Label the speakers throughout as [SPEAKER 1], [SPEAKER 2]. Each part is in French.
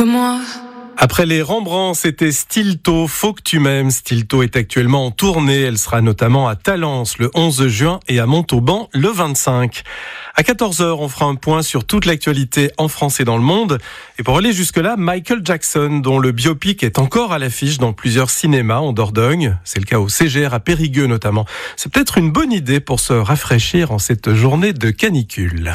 [SPEAKER 1] moi.
[SPEAKER 2] Après les Rembrandt, c'était Stilto, Faut que tu m'aimes. Stilto est actuellement en tournée. Elle sera notamment à Talence le 11 juin et à Montauban le 25. À 14h, on fera un point sur toute l'actualité en France et dans le monde. Et pour aller jusque-là, Michael Jackson, dont le biopic est encore à l'affiche dans plusieurs cinémas en Dordogne. C'est le cas au CGR à Périgueux notamment. C'est peut-être une bonne idée pour se rafraîchir en cette journée de canicule.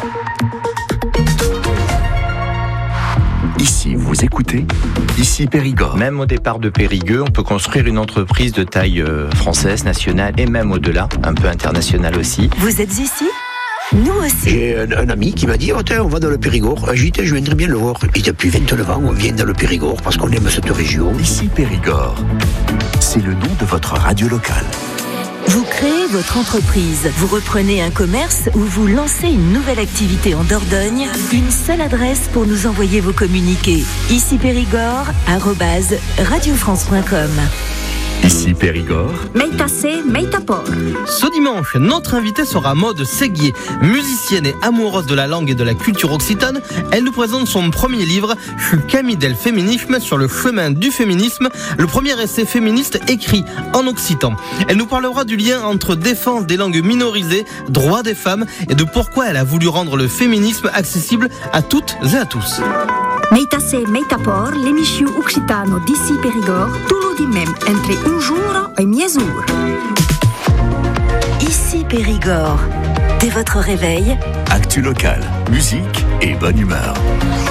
[SPEAKER 3] Ici, vous écoutez, ici Périgord.
[SPEAKER 4] Même au départ de Périgueux, on peut construire une entreprise de taille française, nationale et même au-delà, un peu internationale aussi.
[SPEAKER 5] Vous êtes ici ? Nous aussi.
[SPEAKER 6] J'ai un ami qui m'a dit on va dans le Périgord. J'ai dit je viendrai bien le voir. Et depuis 29 ans, on vient dans le Périgord parce qu'on aime cette région.
[SPEAKER 3] Ici Périgord, c'est le nom de votre radio locale.
[SPEAKER 5] Vous créez votre entreprise, vous reprenez un commerce ou vous lancez une nouvelle activité en Dordogne. Une seule adresse pour nous envoyer vos communiqués. Ici Périgord, @radiofrance.com.
[SPEAKER 3] Ici Périgord.
[SPEAKER 7] Meitase, Meitapor.
[SPEAKER 8] Ce dimanche, notre invitée sera Maude Séguier, musicienne et amoureuse de la langue et de la culture occitane. Elle nous présente son premier livre, Je suis Camille del Féminisme, sur le chemin du féminisme, le premier essai féministe écrit en occitan. Elle nous parlera du lien entre défense des langues minorisées, droits des femmes et de pourquoi elle a voulu rendre le féminisme accessible à toutes et à tous.
[SPEAKER 7] Meitase, Meitapor, l'émission occitano d'ici Périgord, tout le même entre un jour et mi-jour.
[SPEAKER 5] Ici Périgord, dès votre réveil,
[SPEAKER 3] Actu locale, musique et bonne humeur.